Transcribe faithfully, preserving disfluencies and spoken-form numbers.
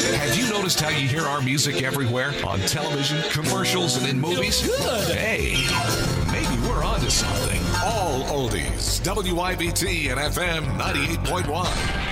Have you noticed how you hear our music everywhere? On television, commercials, and in movies? Good. Hey, maybe we're onto something. All oldies. W I B T and F M ninety-eight point one.